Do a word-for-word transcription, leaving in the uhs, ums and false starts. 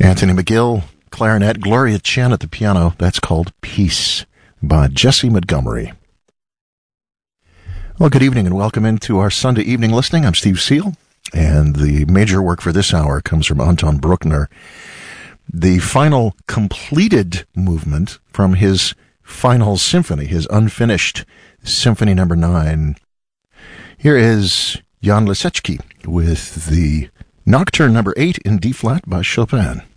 Anthony McGill, clarinet, Gloria Chen at the piano. That's called Peace by Jesse Montgomery. Well, good evening and welcome into our Sunday evening listening. I'm Steve Seal, and the major work for this hour comes from Anton Bruckner, the final completed movement from his final symphony, his unfinished Symphony Number Nine. Here is Jan Lisecki with the Nocturne Number Eight in D-flat by Chopin.